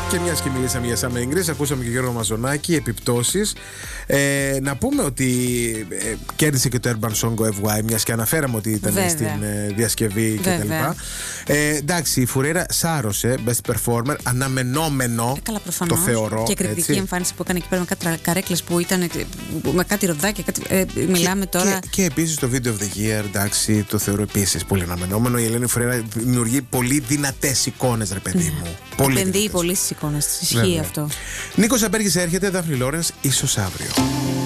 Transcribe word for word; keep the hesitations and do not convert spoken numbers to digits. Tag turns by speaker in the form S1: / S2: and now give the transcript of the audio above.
S1: Και μιας και μιλήσαμε για Summer in Greece, ακούσαμε και Γιώργο Μαζονάκη, επιπτώσεις. Ε, να πούμε ότι ε, κέρδισε και το Urban Song ο Εφ Γουάι, μιας και αναφέραμε ότι ήταν
S2: Βέβαια.
S1: στην ε, διασκευή κτλ. Ε, εντάξει, η Φουρέιρα σάρωσε, Best Performer, αναμενόμενο.
S2: Ε, καλά, προφανώς.
S1: Το θεωρώ.
S2: Και κριτική
S1: έτσι.
S2: εμφάνιση που έκανε εκεί πέρα με κάτι καρέκλες που ήταν με κάτι ροδάκια. Κάτι, ε, μιλάμε
S1: και,
S2: τώρα.
S1: Και, και επίσης το Video of the Year, εντάξει, το θεωρώ επίσης πολύ αναμενόμενο. Η Ελένη Φουρέιρα δημιουργεί πολύ δυνατές εικόνες, ρε παιδί μου.
S2: Mm.
S1: Πολύ
S2: Επενδύει πολύ στις εικόνες της. Ισχύει
S1: Βέβαια.
S2: αυτό.
S1: Νίκος Αμπέργης έρχεται, Δάφνη Λόρενς, ίσως αύριο.